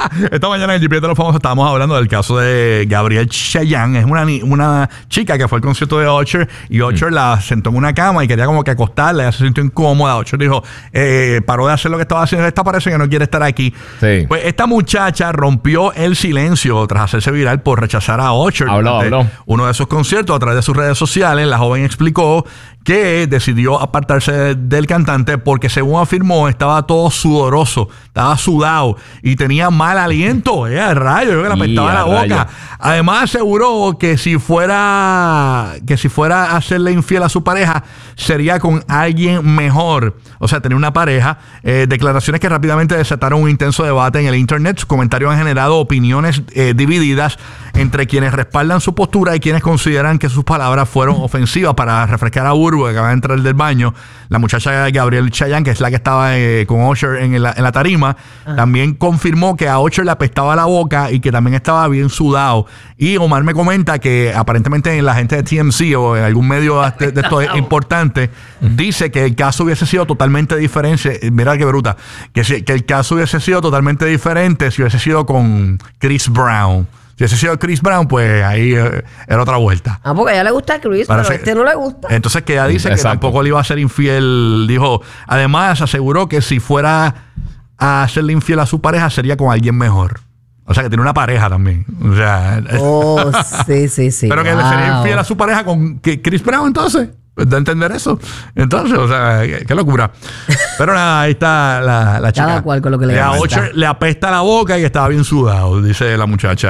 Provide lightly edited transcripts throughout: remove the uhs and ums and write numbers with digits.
Esta mañana en el GPS de los famosos estábamos hablando del caso de Gabrielle Cheyenne. Es una chica que fue al concierto de Usher y Usher la sentó en una cama y quería como que acostarla. Ella se sintió incómoda. Usher dijo, paró de hacer lo que estaba haciendo. Esta parece que no quiere estar aquí. Sí. Pues esta muchacha rompió el silencio tras hacerse viral por rechazar a Usher. Habló. Uno de sus conciertos a través de sus redes sociales. La joven explicó que decidió apartarse del cantante porque, según afirmó, estaba todo sudoroso, estaba sudado y tenía mal aliento. Rayo, yo que le apestaba la boca. Además, aseguró que si fuera a hacerle infiel a su pareja, sería con alguien mejor. O sea, tenía una pareja. Declaraciones que rápidamente desataron un intenso debate en el internet. Sus comentarios han generado opiniones divididas entre quienes respaldan su postura y quienes consideran que sus palabras fueron ofensivas. Para refrescar a Burbu, que acaba de entrar del baño, la muchacha Gabrielle Cheyenne, que es la que estaba con Usher en la tarima, también confirmó que a Usher le apestaba la boca y que también estaba bien sudado. Y Omar me comenta que aparentemente la gente de TMZ o en algún medio de esto importante dice que el caso hubiese sido totalmente diferente. Mira qué bruta. Que el caso hubiese sido totalmente diferente si hubiese sido con Chris Brown. Si hubiese sido Chris Brown, pues ahí era otra vuelta. Porque a ella le gusta a Chris, pero a este no le gusta. Entonces que ella dice que tampoco le iba a ser infiel. Dijo, además aseguró que si fuera a hacerle infiel a su pareja, sería con alguien mejor. O sea, que tiene una pareja también. O sea, sí. Pero que le sería infiel a su pareja con Chris Brown, entonces. ¿De entender eso? Entonces, o sea, qué locura. Pero nada, ahí está la chica. Cada cual con lo que le gusta. Le apesta la boca y estaba bien sudado, dice la muchacha.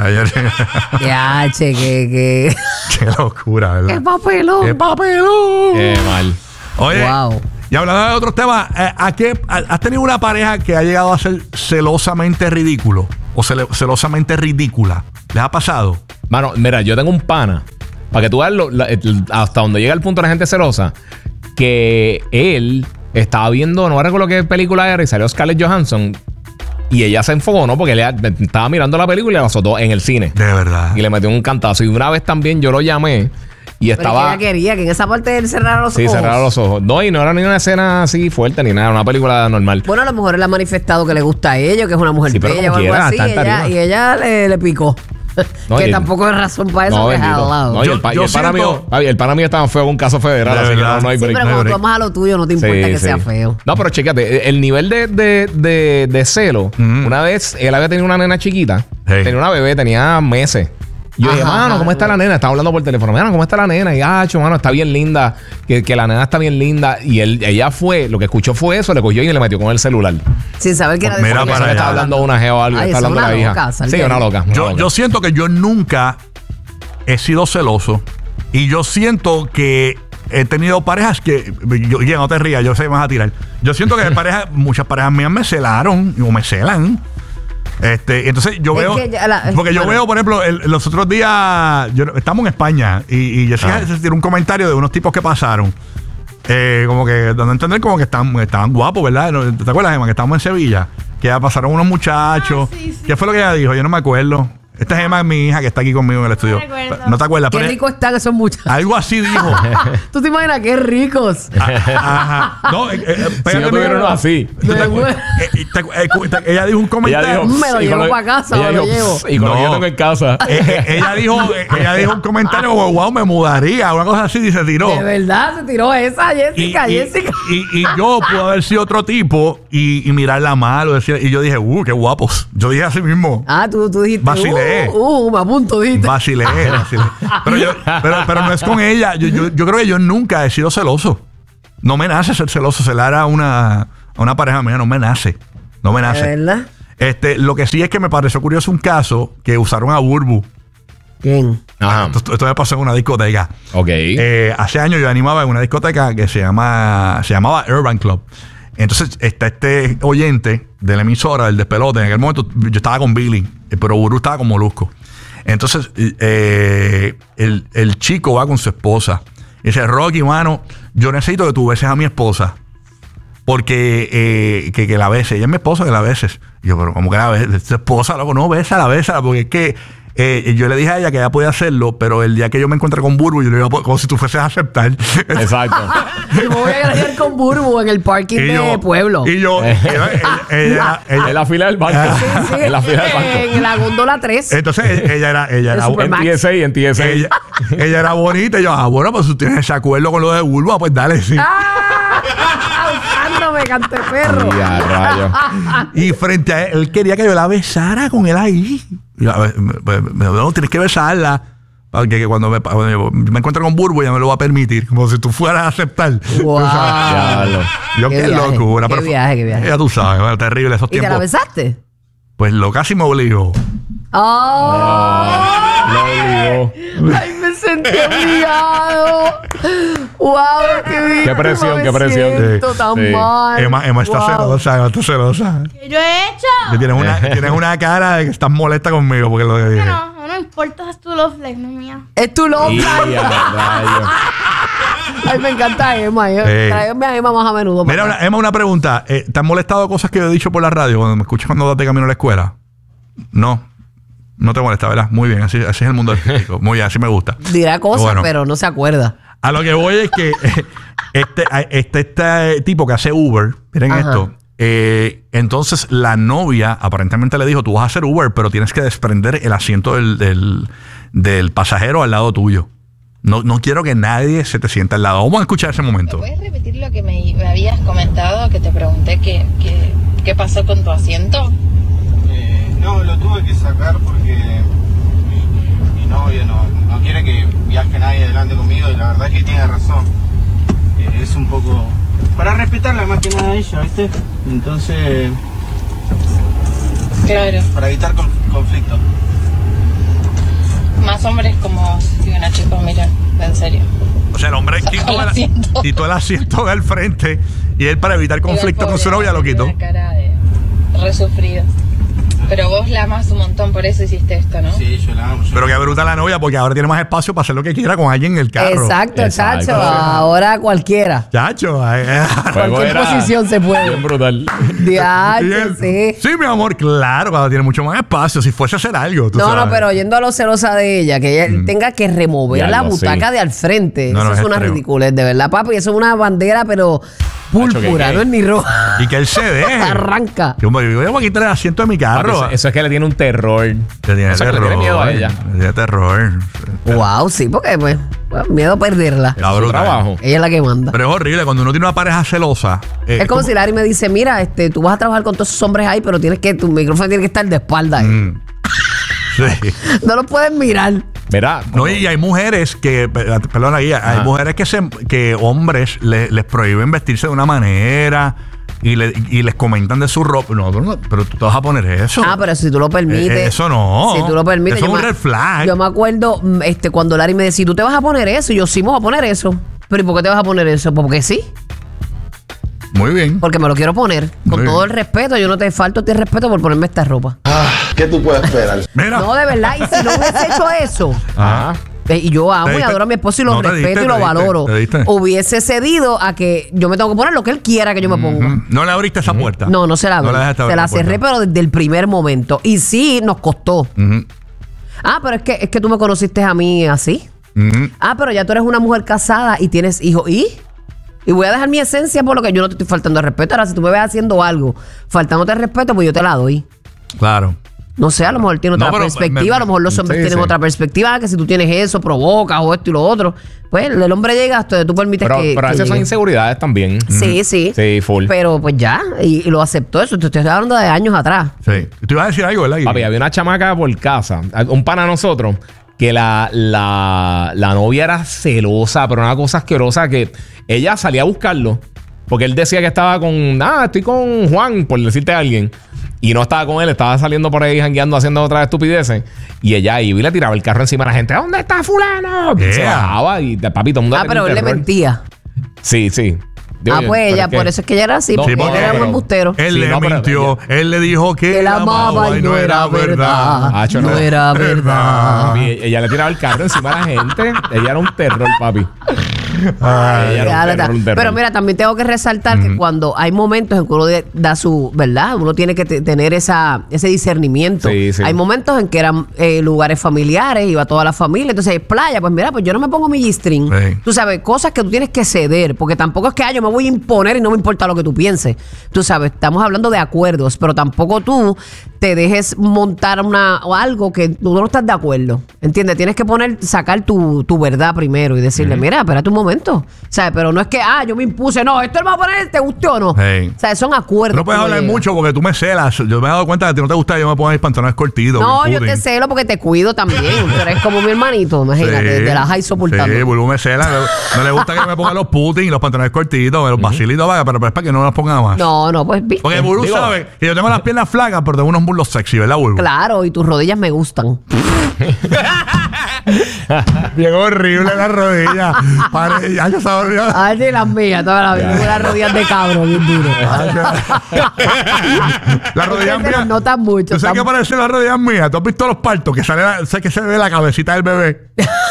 Qué locura, ¿verdad? ¡Qué papelón! ¡Qué papelón! ¡Qué mal! Oye, y hablando de otros temas, ¿has tenido una pareja que ha llegado a ser celosamente ridículo o celosamente ridícula? ¿Les ha pasado? Mano, mira, yo tengo un pana, para que tú veas hasta donde llega el punto de la gente celosa, que él estaba viendo, no recuerdo qué película era, y salió Scarlett Johansson, y ella se enfocó, ¿no? Porque él estaba mirando la película y la azotó en el cine. De verdad. Y le metió un cantazo. Y una vez también yo lo llamé y estaba... Pero ella quería que en esa parte él cerrara los ojos. Sí, cerrara los ojos. No, y no era ni una escena así fuerte ni nada, una película normal. Bueno, a lo mejor él ha manifestado que le gusta a ella, que es una mujer bella o algo así, y ella le picó. No, que tampoco es razón para eso, que es al lado. No, el pana mío estaba feo en un caso federal, así que no hay break. Sí, pero cuando tú amas a lo tuyo, no te importa que sea feo. No, pero chécate, el nivel de celo. Una vez él había tenido una nena chiquita, tenía una bebé, tenía meses. Y yo dije, mano, ¿cómo está la nena? Estaba hablando por teléfono. Mano, ¿cómo está la nena? Y mano, está bien linda. Que la nena está bien linda. Y ella lo que escuchó fue eso, le cogió y le metió con el celular. Sin saber que era de Mira, para estaba hablando de una geo o algo. Está hablando de la hija. Sí, una loca. Yo siento que yo nunca he sido celoso. Y yo siento que he tenido parejas que... Oye, no te rías, yo sé que me vas a tirar. Yo siento que muchas parejas mías me celaron o me celan. Entonces yo veo, yo veo, por ejemplo, los otros días estamos en España y Jessica se tiró un comentario de unos tipos que pasaron, como que dando a entender como que estaban guapos, ¿verdad? ¿Te acuerdas, Emma? Que estábamos en Sevilla, que ya pasaron unos muchachos. Sí. ¿Qué fue lo que ella dijo? Yo no me acuerdo. Esta es Emma, mi hija, que está aquí conmigo en el estudio. No te acuerdas. Qué ricos están esos muchachos. Algo así dijo. ¿Tú te imaginas qué ricos? Ajá. No, si no tuvieron así. Ella dijo un comentario. Me lo llevo para casa, me lo llevo. Y cuando yo tengo en casa. Ella dijo un comentario como, wow, me mudaría. Una cosa así, y se tiró. De verdad, se tiró esa, Jessica. Y yo pude haber sido otro tipo y mirarla mal. Y yo dije, qué guapos. Yo dije así mismo. Tú dijiste, vacilé. Me apunto, dijiste. Vacilé. Pero no es con ella. Yo creo que yo nunca he sido celoso. No me nace ser celoso. Celar a una pareja mía no me nace. No me nace. ¿De verdad? Lo que sí es que me pareció curioso un caso que usaron a Burbu. ¿Quién? Ajá. Esto me pasó en una discoteca. Ok. Hace años yo animaba en una discoteca que se llamaba Urban Club. Entonces está este oyente de la emisora, del despelote. En aquel momento yo estaba con Billy, pero Burbu estaba con Molusco. Entonces el chico va con su esposa y dice, Rocky, mano, yo necesito que tú beses a mi esposa porque que la beses. Ella es mi esposa, que la beses. Y yo, pero ¿cómo que la beses? Tu esposa, loco, no, bésala, porque es que yo le dije a ella que ella podía hacerlo, pero el día que yo me encontré con Burbu, yo le digo, como si tú fueses a aceptar. Exacto. Yo me voy a graduar con Burbu en el parking de Pueblo. Y yo, ella en la fila del banco. Sí, en la fila del banco. En la góndola 3. Entonces ella era en TSA. Ella era bonita. Y yo, bueno, pues tú tienes ese acuerdo con lo de Burbu, pues dale, sí. Usándome, cante perro. Y frente a él quería que yo la besara con él ahí. Y no, tienes que besarla. Porque cuando me encuentro con Burbu, ya me lo va a permitir. Como si tú fueras a aceptar. Wow. Yo qué locura. Qué viaje. Ya tú sabes, bueno, terrible esos tiempos. ¿Y te la besaste? Pues lo casi me obligó. Lo obligó. Ay, me sentí obligado. Wow, qué presión. Tan mal. Emma está celosa. ¿Qué yo he hecho? Tienes una cara de que estás molesta conmigo porque lo que dije. No importa, es tu love life, no mía. Es tu love life. Ay, me encanta Emma. Tráigame a Emma más a menudo. Mira, Emma, una pregunta. ¿Te han molestado cosas que yo he dicho por la radio cuando me escuchas cuando vas de camino a la escuela? No te molesta, ¿verdad? Muy bien, así es el mundo del físico. Muy bien, así me gusta. Dirá cosas, pero no se acuerda. A lo que voy es que este tipo que hace Uber, miren esto. Entonces la novia aparentemente le dijo, tú vas a hacer Uber, pero tienes que desprender el asiento del pasajero al lado tuyo. No quiero que nadie se te sienta al lado. Vamos a escuchar ese momento. ¿Puedes repetir lo que me habías comentado? Que te pregunté qué pasó con tu asiento. No, lo tuve que sacar porque mi novia no quiere que viaje nadie adelante conmigo y la verdad es que tiene razón. Es un poco... para respetarla más que nada a ella, ¿viste? Entonces... Claro. Para evitar conflicto. Más hombres como si una chica, mira, en serio. O sea, el hombre quitó el asiento del frente y él para evitar conflicto con su novia lo quitó. Una cara de resufrido. Pero vos la amas un montón, por eso hiciste esto, ¿no? Sí, yo la amo. Pero qué bruta la novia, porque ahora tiene más espacio para hacer lo que quiera con alguien en el carro. Exacto. Chacho. Ahora cualquiera. Chacho. Cualquier posición se puede. Bien brutal. Sí. Sí, mi amor, claro, cuando tiene mucho más espacio. Si fuese a hacer algo, tú sabes. No, pero yendo a lo celosa de ella, que ella tenga que remover la butaca de al frente. Eso es una ridiculez, de verdad, papi. Eso es una bandera, pero púrpura, no es ni roja. Y que él se deje. Arranca. Yo voy a quitar el asiento de mi carro. Eso es que le tiene un terror. Le tiene miedo a ella. Le tiene terror. Wow, sí, porque pues miedo a perderla. Su trabajo. Ella es la que manda. Pero es horrible cuando uno tiene una pareja celosa. Es como si Larry me dice, mira, tú vas a trabajar con todos esos hombres ahí, pero tu micrófono tiene que estar de espalda. Sí. No lo pueden mirar. Verá. No, y hay mujeres que, perdón, hay mujeres que hombres les prohíben vestirse de una manera y les comentan de su ropa. No, pero tú te vas a poner eso. Pero si tú lo permites. Eso no. Si tú lo permites. Eso es un red flag. Yo me acuerdo cuando Larry me decía, ¿tú te vas a poner eso? Y yo, sí, me voy a poner eso. ¿Pero y por qué te vas a poner eso? Porque sí. Muy bien. Porque me lo quiero poner. Con todo el respeto. Yo no te falto el respeto por ponerme esta ropa. ¿Qué tú puedes esperar? Mira. No, de verdad. Y si no hubiese hecho eso. Y yo amo y adoro a mi esposo y lo respeto y lo valoro. Hubiese cedido a que yo me tengo que poner lo que él quiera que yo me ponga. No le abriste esa puerta. No se la abrí. Se la cerré, pero desde el primer momento. Y sí, nos costó. Pero es que tú me conociste a mí así. Pero ya tú eres una mujer casada y tienes hijos. Y voy a dejar mi esencia por lo que yo no te estoy faltando el respeto. Ahora, si tú me ves haciendo algo faltándote el respeto, pues yo te la doy. Claro. No sé, a lo mejor tiene otra perspectiva. A lo mejor los hombres tienen otra perspectiva. Que si tú tienes eso, provocas o esto y lo otro. Pues el hombre llega hasta donde tú permites que... Pero a veces son inseguridades también. Sí. Sí, full. Pero pues ya, y lo aceptó eso. Te estoy hablando de años atrás. Sí. Tú ibas a decir algo, ¿verdad? Papi, había una chamaca por casa. Un pana a nosotros que la novia era celosa, pero una cosa asquerosa que ella salía a buscarlo porque él decía que estaba estoy con Juan, por decirte a alguien, y no estaba con él, estaba saliendo por ahí jangueando, haciendo otras estupideces, y ella iba y le tiraba el carro encima a la gente. ¿Dónde está fulano? Se bajaba y papi, todo el mundo pero él le mentía. Sí. Pues ella, por eso es que ella era así, porque él era un embustero. Él le mintió, él le dijo que la amaba y no era verdad. No era verdad. Ella le tiraba el carro encima a la gente. Ella era un terror, papi. Pero mira, también tengo que resaltar que cuando hay momentos en que uno da su, ¿verdad? Uno tiene que tener ese discernimiento. Sí, sí. Hay momentos en que eran lugares familiares, iba toda la familia, entonces playa, pues mira, pues yo no me pongo mi G-string. Sí. Tú sabes, cosas que tú tienes que ceder, porque tampoco es que yo me voy a imponer y no me importa lo que tú pienses. Tú sabes, estamos hablando de acuerdos, pero tampoco tú te dejes montar o algo que tú no estás de acuerdo. ¿Entiendes? Tienes que sacar tu verdad primero y decirle, mira, espérate un momento. ¿Sabes? Pero no es que, yo me impuse, no, esto lo voy a poner, ¿te guste o no? Sí. O sea, son acuerdos. No puedes hablar mucho porque tú me celas. Yo me he dado cuenta de que a ti no te gusta que yo me ponga mis pantalones cortitos. No, yo te celo porque te cuido también. Tú eres como mi hermanito, imagínate, de la high soportando. Sí, Bulú me cela. No le gusta que me ponga los Putin y los pantalones cortitos, los vasilitos, pero es para que no los ponga más. No, pues viste. Porque Bulú sabe que yo tengo las piernas flacas, pero tengo unos muslos sexy, ¿verdad, Bulú? Claro, y tus rodillas me gustan. Bien horrible la rodilla. Ya yo sabía. Ay, sí, las mías, todas las mías. Las rodillas de cabro, bien duro. Las rodillas Pero mías. no tan mucho. ¿Tú sabes qué parecen las rodillas mías? ¿Tú has visto los partos? Que sé que se ve la cabecita del bebé.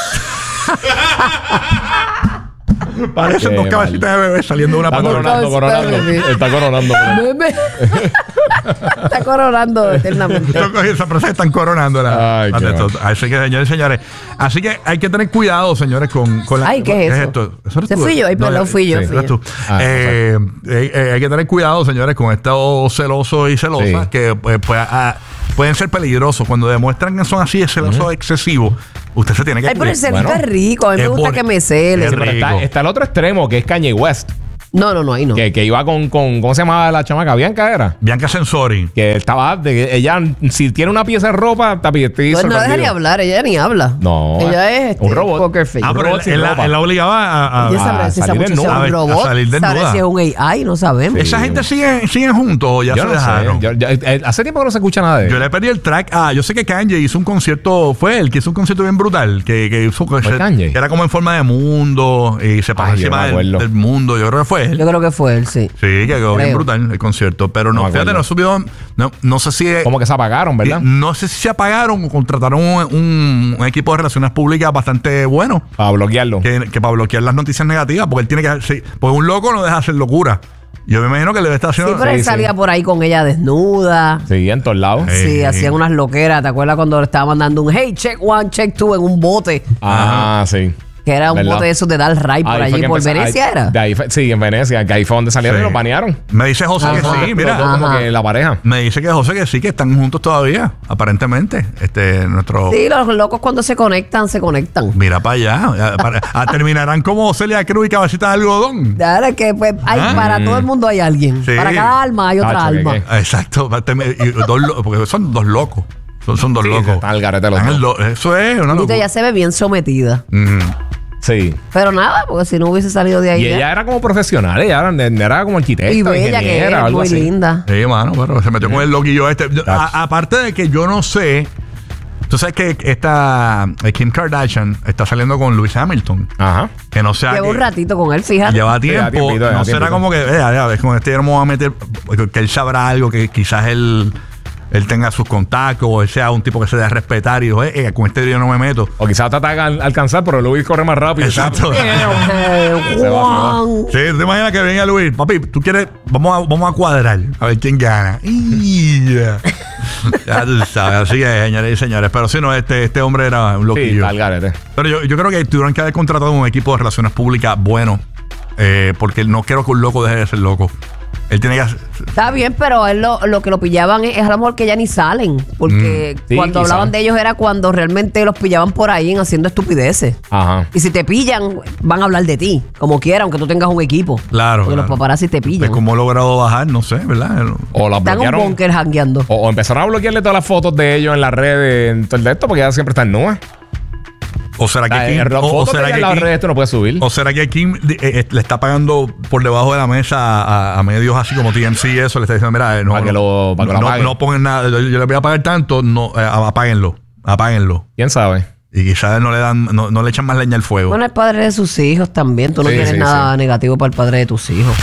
Parecen Qué dos cabecitas de bebé saliendo de una Está pantalla. coronando. Está coronando. Bebé. Está coronando eternamente. Esa presa están coronando Ay, qué mal. así que, señores y señores, así que hay que tener cuidado, señores, con la. Ay, ¿qué es eso? esto? ¿Eso eres Se tú? fui yo, ay, perdón, fui yo. eres tú. Hay que tener cuidado, señores, con estos celosos y celosas Sí. que pueden ser peligrosos. Cuando demuestran que son así de celosos excesivos, usted se tiene que Ay, pero el celito Bueno, es rico. A mí me es gusta bonito. que me celen. Es Pero rico. está el otro extremo, que es Kanye West. No, ahí no. Que iba con ¿cómo se llamaba la chamaca? Bianca era. Bianca Sensori. Que estaba, ella, si tiene una pieza de ropa, está No deja ni hablar, ella ni habla. No, Ella es un robot. poker face. Pero robot sin ropa. él la obligaba Ella sabrá si esa salir muchacha es desnuda. un robot. A salir desnuda. Sabrá si es un AI, no sabemos. Esa gente siguen juntos o ya Yo se no dejaron. sé. Hace tiempo que no se escucha nada de Yo él. le pedí el track. Yo sé que Kanye hizo un concierto. Fue él que hizo un concierto bien brutal. Que hizo Kanye? que era como en forma de mundo. Y se pasó Ay, yo encima me del acuerdo. mundo. Yo creo que fue él. Yo creo que fue él, sí. Sí, que quedó bien Creo. brutal el concierto. Pero no, No me fíjate, acuerdo. no subió. No sé si. Como que se apagaron, ¿verdad? No sé si se apagaron o contrataron un equipo de relaciones públicas bastante bueno. Para bloquearlo. Que para bloquear las noticias negativas. Porque él tiene que. Sí, porque un loco no deja hacer locura. Yo me imagino que le debe estar Sí, haciendo. pero él sí. salía por ahí con ella desnuda. Sí, en todos lados. Sí, hacían unas loqueras. ¿Te acuerdas cuando le estaba mandando un hey, check one, check two en un bote? Ah, sí. Que era un ¿Verdad? bote de esos de dar ray por Ahí fue allí, que por empezó- Venecia ahí- era. de ahí sí, en Venecia, que ahí fue donde salieron y Sí. los banearon. Me dice José que Ajá. sí, mira. Los dos como Ajá. que la pareja. Me dice que José que sí, que están juntos todavía, aparentemente. Nuestro. Sí, los locos cuando se conectan. Mira para allá. Terminarán como Celia Cruz y Cabecita de Algodón. Claro que pues, para todo el mundo hay alguien. Sí. Para cada alma hay otra Tacho, alma. ¿qué? Exacto. Porque son dos locos. Son dos Sí, locos. están al garete los Están dos. eso es una Ahorita locura. ya se ve bien sometida. Ujú. Sí. Pero nada, porque si no hubiese salido de ahí. Y ya. ella era como profesional, ella era como arquitecta, Y bella que ingeniera, es, algo muy así. linda. Sí, mano, pero se metió con el loquillo este. Aparte de que yo no sé. Tú sabes que Kim Kardashian está saliendo con Lewis Hamilton. Ajá. Que no sea. Llevo un ratito con él, fíjate. Lleva Lleva tiempo. tiempito, No lleva será tiempito. como que, ya ves, con este ya no me voy a meter. Que él sabrá algo que quizás él tenga sus contactos o él sea un tipo que se dé a respetar y dijo, con este yo no me meto. O quizás trata de alcanzar, pero Luis corre más rápido. Exacto. Juan. Sí, te imaginas que venga Luis, papi, tú quieres, vamos a cuadrar, a ver quién gana. Ya tú sabes, así es, señores y señores. Pero si no, este hombre era un Sí, loquillo. al garete. Pero yo creo que tuvieron que haber contratado un equipo de relaciones públicas bueno, porque no quiero que un loco deje de ser loco. Él tiene que... Está bien, pero él lo que lo pillaban es a lo mejor que ya ni salen. Porque Sí, cuando quizá. hablaban de ellos era cuando realmente los pillaban por ahí haciendo estupideces. Ajá. Y si te pillan, van a hablar de ti, como quiera, aunque tú tengas un equipo. Claro. Porque los paparazzi te pillan. Pues cómo he logrado bajar, no sé, ¿verdad? O la Están en un bloquearon. búnker jangueando. O empezaron a bloquearle todas las fotos de ellos en las redes, en todo esto, porque ella siempre está en nubes. O será que Kim, Las o fotos de será ella en que las Kim- redes tú no puedes subir. o será que Kim le está pagando por debajo de la mesa a medios así como TMZ y eso, le está diciendo, mira, no, Para que lo paguen. no pongan nada, yo les voy a pagar tanto, no, apáguenlo. ¿Quién sabe? Y quizás no le echan más leña al fuego. Bueno, el padre de sus hijos también. Tú no Sí, tienes sí, nada negativo para el padre de tus hijos.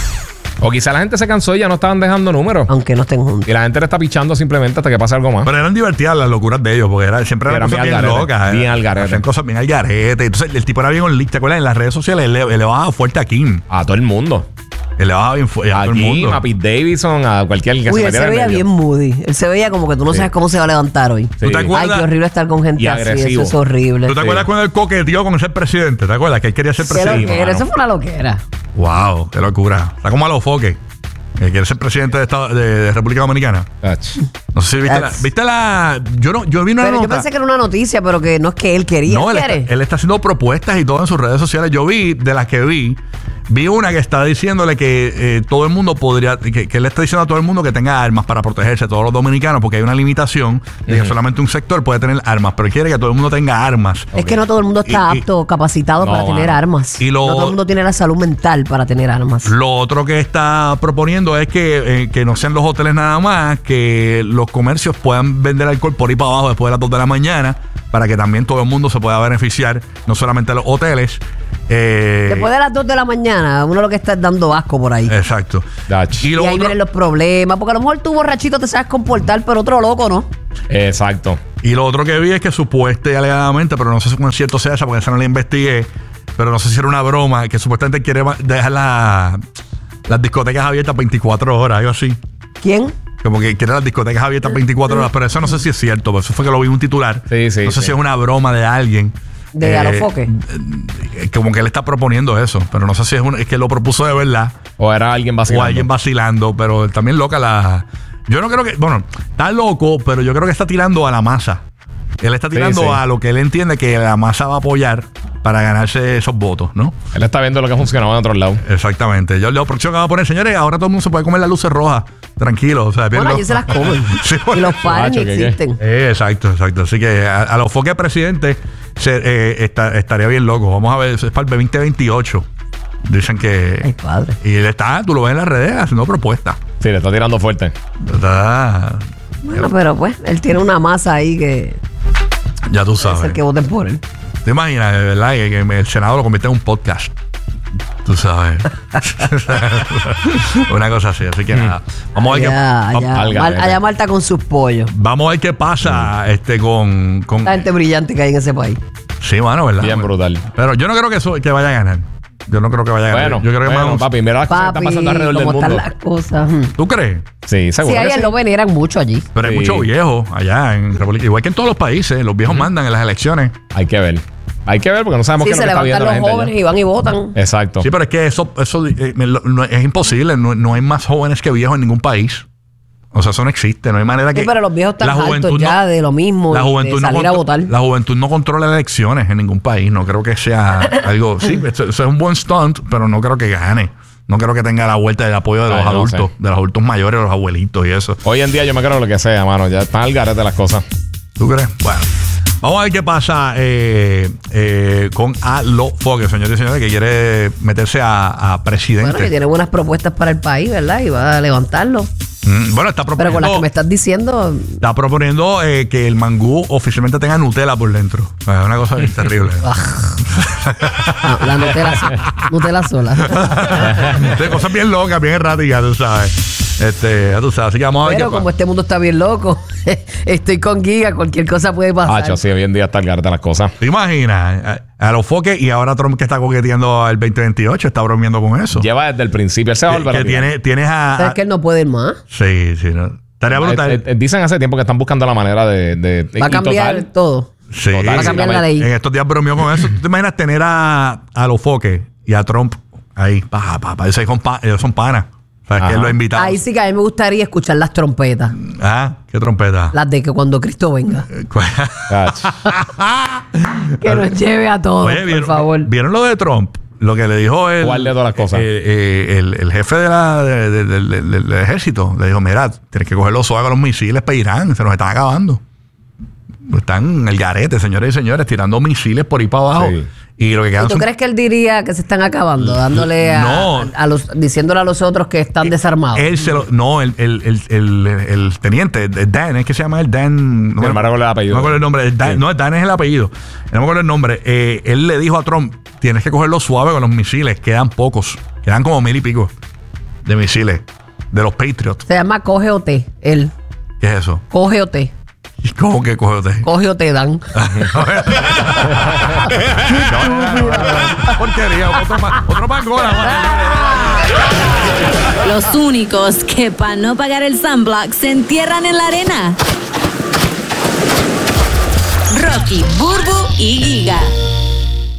O quizá la gente se cansó y ya no estaban dejando números. Aunque no estén juntos. Y la gente le está pichando simplemente hasta que pase algo más. Pero eran divertidas las locuras de ellos, porque siempre eran cosas bien locas. Bien al garete. Hacían cosas bien al garete. Entonces el tipo era bien on-leak. ¿Te acuerdas? En las redes sociales él le bajaba fuerte a Kim. A todo el mundo. Él le bajaba bien fuerte a todo el mundo. A Pete Davidson, a cualquier que Uy, se él se metiera en veía medio. bien moody. Él se veía como que tú no sabes cómo se va a levantar hoy. ¿Tú te acuerdas? Ay, qué horrible estar con gente Y así. agresivo. Eso es horrible. ¿Tú te acuerdas cuando él coqueteó con ser presidente? ¿Te acuerdas? Que él quería ser Qué presidente. loquera, eso fue una loquera. Wow, qué locura. Está como a los foques. Que quiere ser presidente de República Dominicana. No sé si viste la. Yo vi una Pero nota. yo pensé que era una noticia, pero que no es que él quería. No, él está haciendo propuestas y todo en sus redes sociales. Yo vi, de las que vi una que está diciéndole que todo el mundo podría, que él está diciendo a todo el mundo que tenga armas para protegerse, todos los dominicanos, porque hay una limitación de que solamente un sector puede tener armas, pero él quiere que todo el mundo tenga armas. Es que no todo el mundo está apto, capacitado para tener armas. Y no todo el mundo tiene la salud mental para tener armas. Lo otro que está proponiendo es que no sean los hoteles nada más, que los comercios puedan vender alcohol por ahí para abajo después de las 2 de la mañana, para que también todo el mundo se pueda beneficiar, no solamente los hoteles. Después de las 2 de la mañana, uno lo que está es dando asco por ahí. Exacto. Y ahí vienen los problemas, porque a lo mejor tú borrachito te sabes comportar, pero otro loco no. Exacto. Y lo otro que vi es que supuestamente y alegadamente, pero no sé si con cierto sea esa, porque esa no la investigué, pero no sé si era una broma, que supuestamente quiere dejar las discotecas abiertas 24 horas, algo así. ¿Quién? Como que quiere las discotecas abiertas 24 horas, pero eso no sé si es cierto, pero eso fue que lo vi en un titular. Sí, no sé si es una broma de alguien. De Alofoque. Como que él está proponiendo eso, pero no sé si es que lo propuso de verdad. O era alguien vacilando. O alguien vacilando, pero también loca Yo no creo que... Bueno, está loco, pero yo creo que está tirando a la masa. Él está tirando a lo que él entiende que la masa va a apoyar para ganarse esos votos, ¿no? Él está viendo lo que funcionaba en otros lados. Exactamente. Yo lo próximo que va a poner, señores, ahora todo el mundo se puede comer las luces rojas. Tranquilo. O sea, bueno, allí se las comen. Sí, y los panes existen. Exacto. Así que a los foques presidente estaría bien loco. Vamos a ver, eso es para el 2028. Dicen que... Ay, padre. Y él está, tú lo ves en las redes haciendo propuestas. Sí, le está tirando fuerte. Bueno, pero pues, él tiene una masa ahí que... Ya tú sabes. Es el que voten por él. ¿Te imaginas, de verdad, que el Senado lo convierte en un podcast? Tú sabes. Una cosa así. Así que nada. Vamos a ver allá Marta con sus pollos. Vamos a ver qué pasa con la gente brillante que hay en ese país. Sí, mano, ¿verdad? Bien brutal. Pero yo no creo que vaya a ganar. Yo no creo que vaya a ganar. Bueno, yo creo que papi, mira las cosas que están pasando alrededor del mundo. Están las cosas. ¿Tú crees? Sí, seguro. Sí, ayer lo veneran mucho allí. Pero hay muchos viejos allá en República. Igual que en todos los países, los viejos mandan en las elecciones. Hay que ver. Hay que ver porque no sabemos qué es lo que está viendo la gente. Se levantan los jóvenes y van y votan. Exacto. Sí, pero es que eso es imposible. No hay más jóvenes que viejos en ningún país. O sea, eso no existe. No hay manera que... Sí, pero los viejos están hartos ya de lo mismo. La juventud de salir a votar. La juventud no controla elecciones en ningún país. No creo que sea algo... Sí, eso es un buen stunt, pero no creo que gane. No creo que tenga la vuelta del apoyo de los adultos. De los adultos mayores, de los abuelitos y eso. Hoy en día yo me creo lo que sea, mano. Ya están al garete las cosas. ¿Tú crees? Bueno. Vamos a ver qué pasa con Alofoque, señores y señores, que quiere meterse a presidente. Bueno, que tiene buenas propuestas para el país, ¿verdad? Y va a levantarlo. Bueno, está proponiendo... Pero con las que me estás diciendo... Está proponiendo que el mangú oficialmente tenga Nutella por dentro. Es una cosa bien terrible. La Nutella sola. Cosas bien locas, bien erráticas, tú sabes. Ya tú sabes. Así que vamos a ver. Pero como este mundo está bien loco, estoy con Giga, cualquier cosa puede pasar. Sí, hoy en día está el garete las cosas. ¿Te imaginas? Alofoque y ahora Trump, que está coqueteando al 2028, está bromeando con eso. Lleva desde el principio. Él se va a volver a tienes a... ¿Sabes que él no puede ir más? Sí. No. Estaría brutal. Dicen hace tiempo que están buscando la manera de va a cambiar todo. Sí. Va a cambiar la ley. En estos días bromeó con eso. ¿Tú te imaginas tener a Alofoque y a Trump ahí? Ellos son panas. O sea, que él lo ha invitado. Ahí sí que a mí me gustaría escuchar las trompetas. ¿Qué trompeta? Las de que cuando Cristo venga. Que nos lleve a todos, por favor. ¿Vieron lo de Trump? Lo que le dijo ¿Cuál de todas las cosas? El jefe del ejército. Le dijo, mira, tienes que cogerlo suave con los misiles para Irán. Se nos están acabando. Están en el garete, señores y señores, tirando misiles por ahí para abajo. Sí. Y lo que quedan ¿Y tú crees que él diría que se están acabando? Dándole diciéndole a los otros que están desarmados. El teniente, Dan, es que se llama el Dan. No me acuerdo el apellido. No me acuerdo el nombre. Dan es el apellido. No me acuerdo el nombre. Él le dijo a Trump, tienes que cogerlo suave con los misiles. Quedan pocos. Quedan como 1000 y pico. de misiles. De los Patriots. Se llama Coge o Te, él. ¿Qué es eso? Coge o Te. ¿Y cómo que coge usted? Coge o te dan. Porquería. Otro mangola. Los únicos que para no pagar el sunblock se entierran en la arena. Rocky, Burbu y Giga.